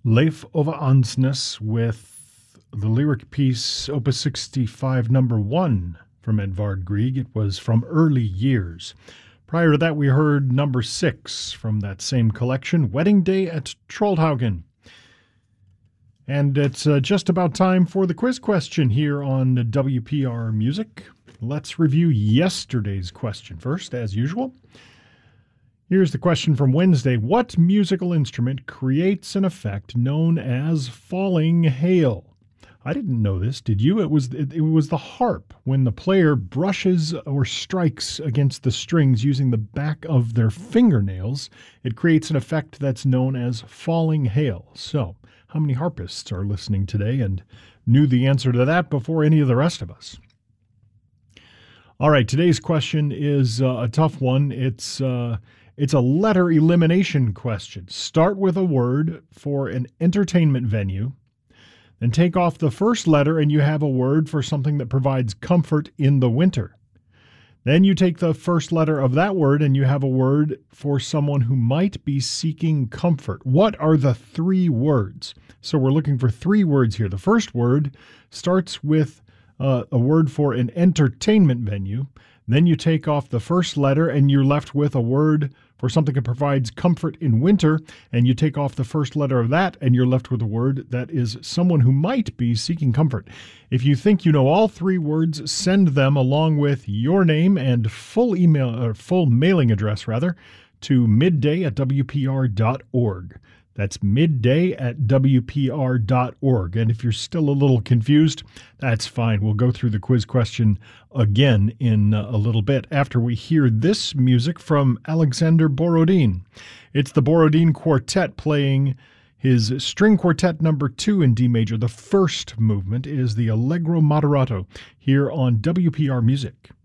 Leif Ove Ansnes with the lyric piece Opus 65 number 1 from Edvard Grieg. It was From Early Years. Prior to that, we heard number 6 from that same collection, Wedding Day at Trollhaugen. And it's just about time for the quiz question here on WPR Music. Let's review yesterday's question first, as usual. Here's the question from Wednesday. What musical instrument creates an effect known as falling hail? I didn't know this, did you? It was the harp. When the player brushes or strikes against the strings using the back of their fingernails, it creates an effect that's known as falling hail. So, how many harpists are listening today and knew the answer to that before any of the rest of us? All right, today's question is a tough one. It's a letter elimination question. Start with a word for an entertainment venue, then take off the first letter and you have a word for something that provides comfort in the winter. Then you take the first letter of that word and you have a word for someone who might be seeking comfort. What are the 3 words? So we're looking for 3 words here. The first word starts with a word for an entertainment venue. Then you take off the first letter and you're left with a word for something that provides comfort in winter, and you take off the first letter of that and you're left with a word that is someone who might be seeking comfort. If you think you know all 3 words, send them along with your name and full mailing address to midday@wpr.org. That's midday@wpr.org. And if you're still a little confused, that's fine. We'll go through the quiz question again in a little bit after we hear this music from Alexander Borodin. It's the Borodin Quartet playing his String Quartet number 2 in D major. The first movement is the Allegro Moderato here on WPR Music.